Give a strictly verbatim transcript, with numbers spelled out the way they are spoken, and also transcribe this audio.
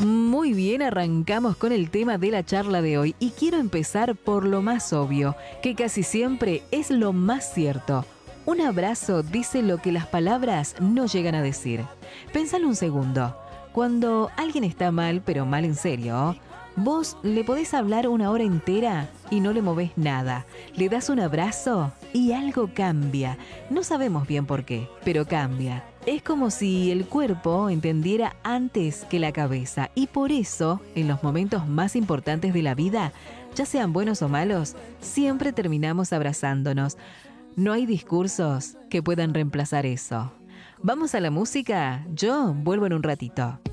Muy bien, arrancamos con el tema de la charla de hoy y quiero empezar por lo más obvio, que casi siempre es lo más cierto. Un abrazo dice lo que las palabras no llegan a decir. Pensalo un segundo. Cuando alguien está mal, pero mal en serio, vos le podés hablar una hora entera y no le movés nada. Le das un abrazo y algo cambia. No sabemos bien por qué, pero cambia. Es como si el cuerpo entendiera antes que la cabeza y por eso, en los momentos más importantes de la vida, ya sean buenos o malos, siempre terminamos abrazándonos. No hay discursos que puedan reemplazar eso. ¿Vamos a la música? Yo vuelvo en un ratito.